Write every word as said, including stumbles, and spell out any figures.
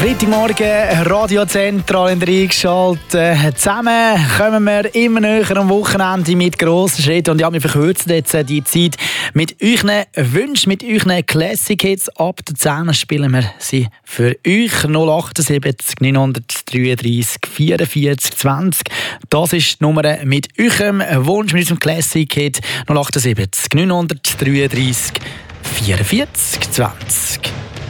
Freitagmorgen, Radiozentral in der eingeschaltet. Zusammen kommen wir immer näher am Wochenende mit grossen Schritten. Und ja, wir verkürzen jetzt die Zeit mit euren Wünschen, mit euren Classic Hits. Ab der zehn spielen wir sie für euch. null acht sieben neun drei drei vier vier zwanzig. Das ist die Nummer mit eurem Wunsch, mit unserem Classic Hit. null acht sieben neun drei drei vier vier zwanzig.